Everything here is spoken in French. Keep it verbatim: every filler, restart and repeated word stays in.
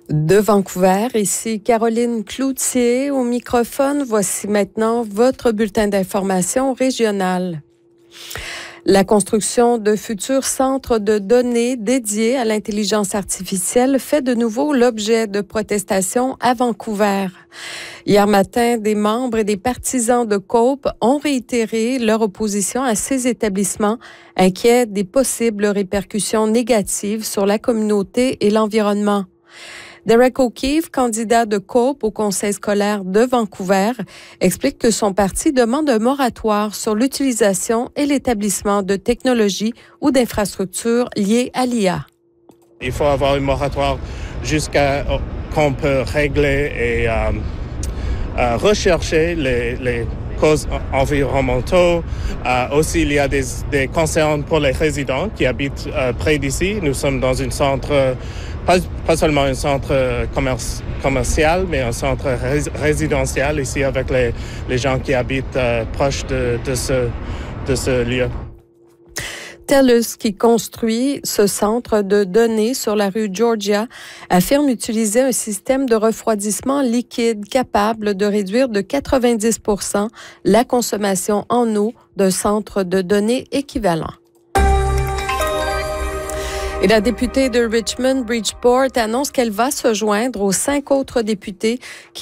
De Vancouver, ici Caroline Cloutier au microphone. Voici maintenant votre bulletin d'information régional. La construction de futurs centres de données dédiés à l'intelligence artificielle fait de nouveau l'objet de protestations à Vancouver. Hier matin, des membres et des partisans de Coop ont réitéré leur opposition à ces établissements, inquiets des possibles répercussions négatives sur la communauté et l'environnement. Derek O'Keefe, candidat de Coop au conseil scolaire de Vancouver, explique que son parti demande un moratoire sur l'utilisation et l'établissement de technologies ou d'infrastructures liées à l'I A. Il faut avoir un moratoire jusqu'à qu'on peut régler et euh, euh, rechercher les, les causes environnementales. Euh, aussi, il y a des, des concerns pour les résidents qui habitent euh, près d'ici. Nous sommes dans un centre, pas, pas seulement un centre commerce, commercial, mais un centre rés, résidentiel ici avec les, les gens qui habitent euh, proche de, de, ce, de ce lieu. TELUS, qui construit ce centre de données sur la rue Georgia, affirme utiliser un système de refroidissement liquide capable de réduire de quatre-vingt-dix pour cent la consommation en eau d'un centre de données équivalent. Et la députée de Richmond, Bridgeport, annonce qu'elle va se joindre aux cinq autres députés qui